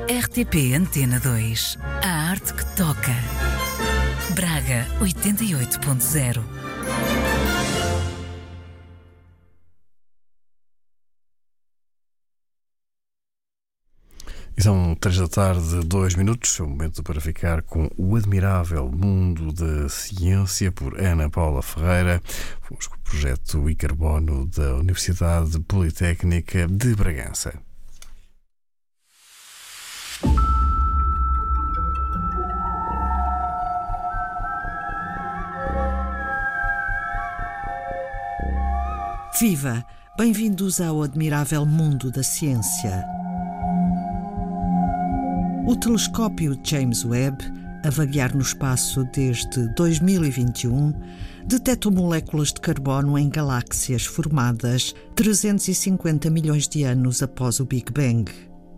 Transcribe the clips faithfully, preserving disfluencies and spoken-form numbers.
R T P Antena dois. A arte que toca. Braga oitenta e oito ponto zero. E são três da tarde, dois minutos. É o momento para ficar com O Admirável Mundo da Ciência, por Ana Paula Ferreira. Fomos com o projeto iCarbono da Universidade Politécnica de Bragança. Viva! Bem-vindos ao Admirável Mundo da Ciência. O telescópio James Webb, a vaguear no espaço desde dois mil e vinte e um, detectou moléculas de carbono em galáxias formadas trezentos e cinquenta milhões de anos após o Big Bang.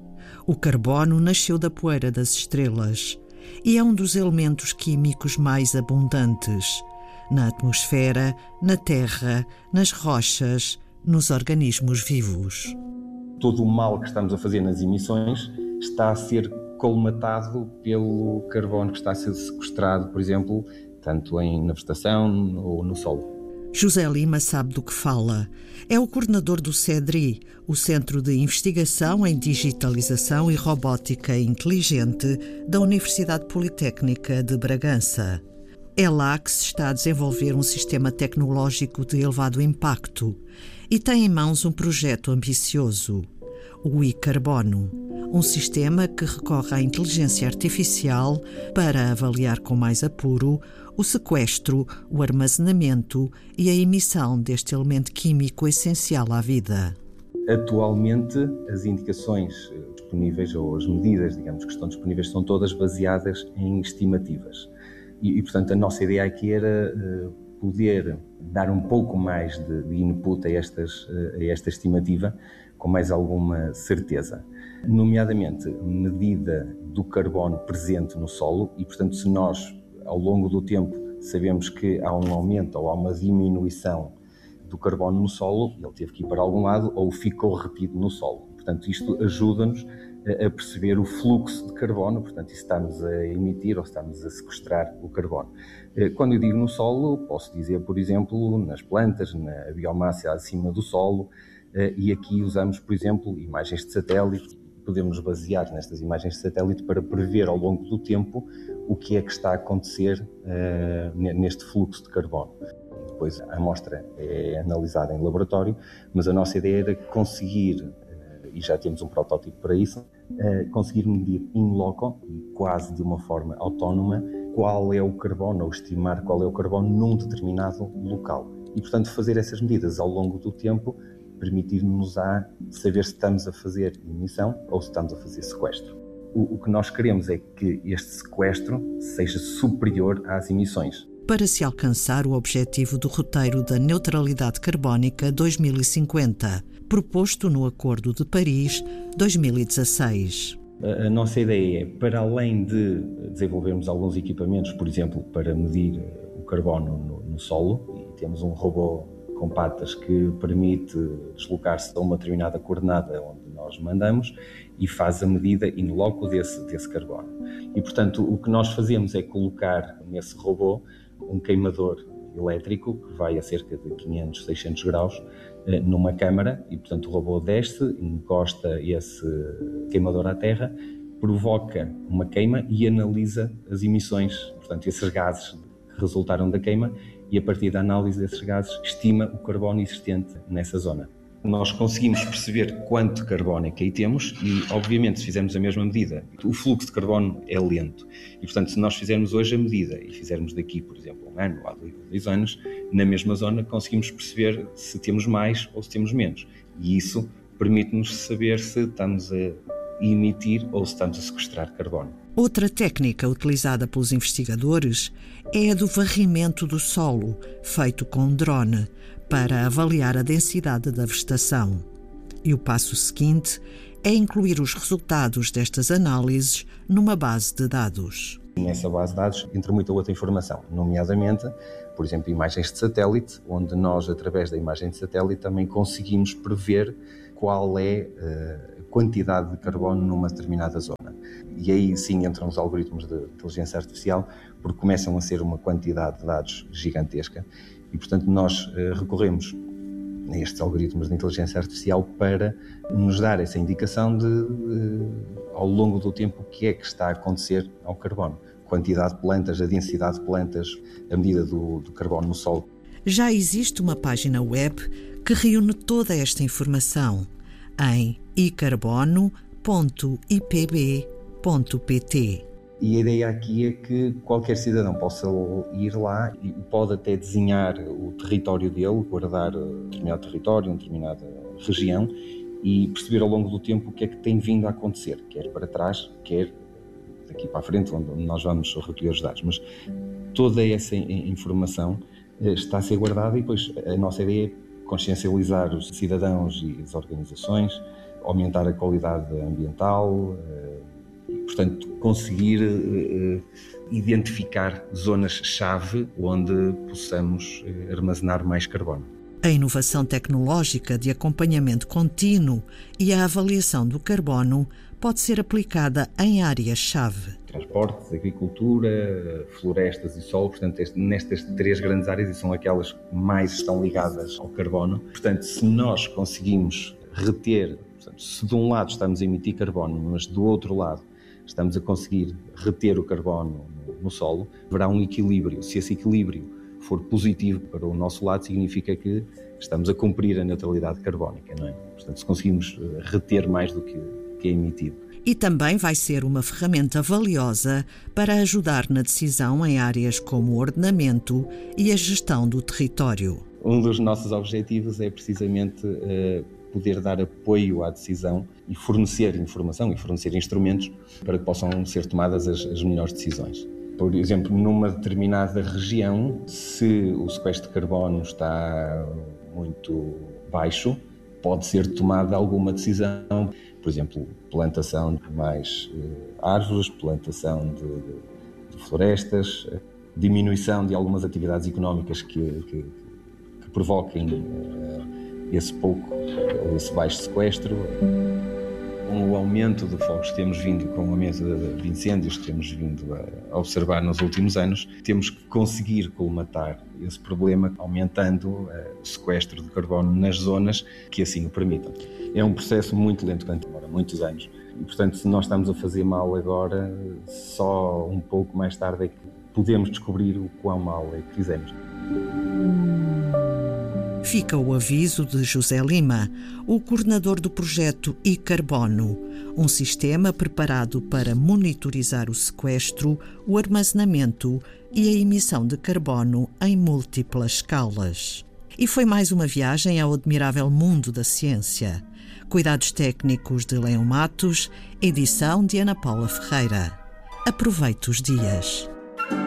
O carbono nasceu da poeira das estrelas e é um dos elementos químicos mais abundantes na atmosfera, na Terra, nas rochas, nos organismos vivos. Todo o mal que estamos a fazer nas emissões está a ser colmatado pelo carbono que está a ser sequestrado, por exemplo, tanto em, na vegetação ou no solo. José Lima sabe do que fala. É o coordenador do CEDRI, o Centro de Investigação em Digitalização e Robótica Inteligente da Universidade Politécnica de Bragança. É lá que se está a desenvolver um sistema tecnológico de elevado impacto e tem em mãos um projeto ambicioso, o iCarbono, um sistema que recorre à inteligência artificial para avaliar com mais apuro o sequestro, o armazenamento e a emissão deste elemento químico essencial à vida. Atualmente, as indicações disponíveis, ou as medidas, digamos, que estão disponíveis, são todas baseadas em estimativas. E, e portanto, a nossa ideia aqui era uh, poder dar um pouco mais de, de input a, estas, uh, a esta estimativa, com mais alguma certeza. Nomeadamente, medida do carbono presente no solo e, portanto, se nós, ao longo do tempo, sabemos que há um aumento ou há uma diminuição do carbono no solo, ele teve que ir para algum lado ou ficou retido no solo. Portanto, isto ajuda-nos a perceber o fluxo de carbono, portanto, se estamos a emitir ou estamos a sequestrar o carbono. Quando eu digo no solo, posso dizer, por exemplo, nas plantas, na biomassa acima do solo, e aqui usamos, por exemplo, imagens de satélite. Podemos basear nestas imagens de satélite para prever ao longo do tempo o que é que está a acontecer uh, neste fluxo de carbono. Depois a amostra é analisada em laboratório, mas a nossa ideia era conseguir, uh, e já temos um protótipo para isso, uh, conseguir medir in loco, quase de uma forma autónoma, qual é o carbono, ou estimar qual é o carbono num determinado local. E, portanto, fazer essas medidas ao longo do tempo permitir-nos a saber se estamos a fazer emissão ou se estamos a fazer sequestro. O, o que nós queremos é que este sequestro seja superior às emissões. Para se alcançar o objetivo do roteiro da neutralidade carbónica dois mil e cinquenta, proposto no Acordo de Paris dois mil e dezasseis. A, a nossa ideia é, para além de desenvolvermos alguns equipamentos, por exemplo, para medir o carbono no, no solo, e temos um robô com patas que permite deslocar-se a uma determinada coordenada onde nós mandamos e faz a medida in loco desse, desse carbono. E, portanto, o que nós fazemos é colocar nesse robô um queimador elétrico que vai a cerca de quinhentos, seiscentos graus numa câmara e, portanto, o robô desce, encosta esse queimador à terra, provoca uma queima e analisa as emissões, portanto, esses gases que resultaram da queima, e a partir da análise desses gases estima o carbono existente nessa zona. Nós conseguimos perceber quanto carbono é que aí temos e, obviamente, se fizermos a mesma medida, o fluxo de carbono é lento. E, portanto, se nós fizermos hoje a medida e fizermos daqui, por exemplo, um ano ou há dois anos, na mesma zona conseguimos perceber se temos mais ou se temos menos. E isso permite-nos saber se estamos a emitir ou se estamos a sequestrar carbono. Outra técnica utilizada pelos investigadores é a do varrimento do solo, feito com um drone, para avaliar a densidade da vegetação. E o passo seguinte é incluir os resultados destas análises numa base de dados. Nessa base de dados entra muita outra informação, nomeadamente, por exemplo, imagens de satélite, onde nós, através da imagem de satélite, também conseguimos prever qual é a quantidade de carbono numa determinada zona. E aí sim entram os algoritmos de inteligência artificial, porque começam a ser uma quantidade de dados gigantesca e, portanto, nós recorremos a estes algoritmos de inteligência artificial para nos dar essa indicação de, de, ao longo do tempo, o que é que está a acontecer ao carbono. Quantidade de plantas, a densidade de plantas, a medida do, do carbono no solo. Já existe uma página web que reúne toda esta informação em i carbono ponto i p b ponto p t. E a ideia aqui é que qualquer cidadão possa ir lá e pode até desenhar o território dele, guardar um determinado território, uma determinada região e perceber ao longo do tempo o que é que tem vindo a acontecer, quer para trás, quer daqui para a frente, onde nós vamos recolher os dados. Mas toda essa informação está a ser guardada e depois a nossa ideia é consciencializar os cidadãos e as organizações, aumentar a qualidade ambiental, portanto, conseguir uh, identificar zonas-chave onde possamos uh, armazenar mais carbono. A inovação tecnológica de acompanhamento contínuo e a avaliação do carbono pode ser aplicada em áreas-chave. Transportes, agricultura, florestas e solo, portanto, este, nestas três grandes áreas, e são aquelas que mais estão ligadas ao carbono. Portanto, se nós conseguimos reter, portanto, se de um lado estamos a emitir carbono, mas do outro lado estamos a conseguir reter o carbono no, no solo, haverá um equilíbrio. Se esse equilíbrio for positivo para o nosso lado, significa que estamos a cumprir a neutralidade carbónica, não é? Portanto, se conseguimos reter mais do que, que é emitido. E também vai ser uma ferramenta valiosa para ajudar na decisão em áreas como o ordenamento e a gestão do território. Um dos nossos objetivos é precisamente uh, poder dar apoio à decisão e fornecer informação e fornecer instrumentos para que possam ser tomadas as, as melhores decisões. Por exemplo, numa determinada região, se o sequestro de carbono está muito baixo, pode ser tomada alguma decisão, por exemplo, plantação de mais uh, árvores, plantação de, de, de florestas, diminuição de algumas atividades económicas que, que, que provoquem uh, esse pouco, esse baixo sequestro. Com o aumento de fogos que temos vindo, com o aumento de incêndios que temos vindo a observar nos últimos anos, temos que conseguir colmatar esse problema aumentando o sequestro de carbono nas zonas que assim o permitam. É um processo muito lento, que demora muitos anos. E, portanto, se nós estamos a fazer mal agora, só um pouco mais tarde é que podemos descobrir o quão mal é que fizemos. Fica o aviso de José Lima, o coordenador do projeto i carbono, um sistema preparado para monitorizar o sequestro, o armazenamento e a emissão de carbono em múltiplas escalas. E foi mais uma viagem ao admirável mundo da ciência. Cuidados técnicos de Leão Matos, edição de Ana Paula Ferreira. Aproveite os dias.